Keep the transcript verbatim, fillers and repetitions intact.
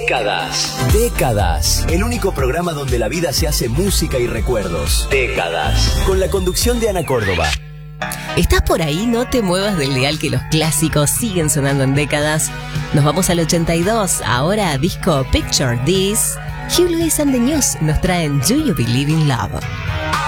Décadas. Décadas. El único programa donde la vida se hace música y recuerdos. Décadas. Con la conducción de Ana Córdoba. ¿Estás por ahí? No te muevas del dial, que los clásicos siguen sonando en décadas. Nos vamos al ochenta y dos, ahora disco Picture This. Hugh Lewis and the News nos traen Do You Believe in Love?